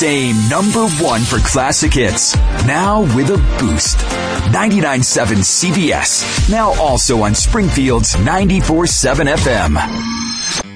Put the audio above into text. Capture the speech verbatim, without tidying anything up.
same number one for classic hits, now with a boost. ninety-nine point seven C B S, now also on Springfield's ninety-four point seven F M.